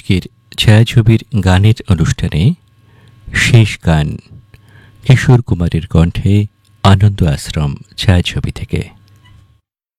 আজকের ছায়াছবির গানের অনুষ্ঠানে শেষ গান কিশোর কুমারের কণ্ঠে আনন্দ আশ্রম ছায়াছবি থেকে।